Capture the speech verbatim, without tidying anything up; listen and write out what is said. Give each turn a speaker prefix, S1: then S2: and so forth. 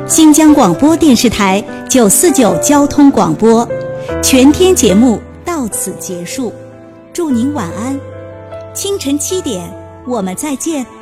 S1: 新疆广播电视台九四九交通广播，全天节目到此结束，祝您晚安。清晨七点，我们再见。